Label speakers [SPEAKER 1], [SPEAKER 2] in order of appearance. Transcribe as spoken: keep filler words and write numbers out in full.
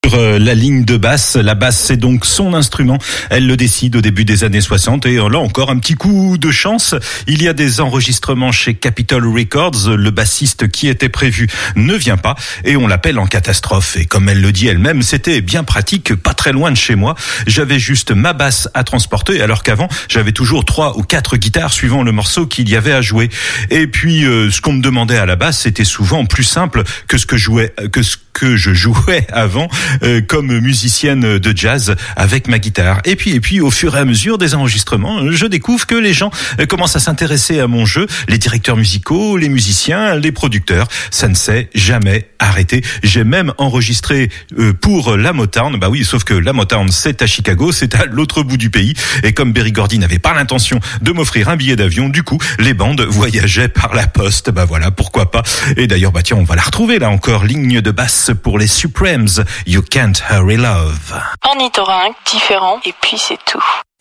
[SPEAKER 1] Sur la ligne de basse, la basse c'est donc son instrument, elle le décide au début des années soixante et là encore un petit coup de chance, il y a des enregistrements chez Capitol Records, le bassiste qui était prévu ne vient pas et on l'appelle en catastrophe et comme elle le dit elle-même, c'était bien pratique, pas très loin de chez moi, j'avais juste ma basse à transporter alors qu'avant j'avais toujours trois ou quatre guitares suivant le morceau qu'il y avait à jouer et puis euh, ce qu'on me demandait à la basse c'était souvent plus simple que ce que jouais, que ce que je jouais avant euh, comme musicienne de jazz avec ma guitare. Et puis et puis au fur et à mesure des enregistrements, je découvre que les gens euh, commencent à s'intéresser à mon jeu, les directeurs musicaux, les musiciens, les producteurs, ça ne s'est jamais arrêté. J'ai même enregistré euh, pour la Motown, bah oui, sauf que la Motown c'est à Chicago, c'est à l'autre bout du pays et comme Berry Gordy n'avait pas l'intention de m'offrir un billet d'avion, du coup, les bandes voyageaient par la poste. Bah voilà, pourquoi pas. Et d'ailleurs, bah tiens, on va la retrouver là encore, ligne de basse pour les Supremes, You Can't Hurry Love.
[SPEAKER 2] Ornithorynque, différent, et puis c'est tout.